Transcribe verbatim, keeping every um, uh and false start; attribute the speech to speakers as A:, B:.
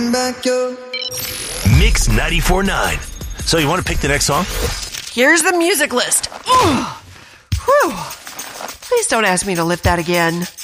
A: back your
B: Mix ninety-four point nine. So you want to pick the next song?
C: Here's the music list. Ooh. Whew. Please don't ask me to lift that again.